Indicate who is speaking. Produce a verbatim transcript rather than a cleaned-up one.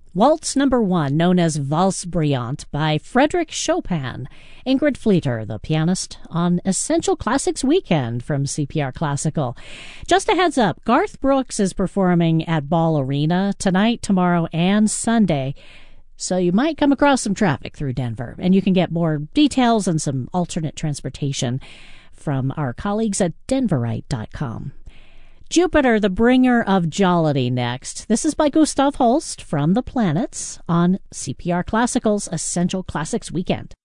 Speaker 1: Waltz number one, known as Valse Brillante by Frédéric Chopin. Ingrid Fleeter, the pianist, on Essential Classics Weekend from C P R Classical. Just a heads up, Garth Brooks is performing at Ball Arena tonight, tomorrow, and Sunday. So you might come across some traffic through Denver, and you can get more details and some alternate transportation from our colleagues at denverite dot com. Jupiter, the Bringer of Jollity next. This is by Gustav Holst from The Planets on C P R Classical's Essential Classics Weekend.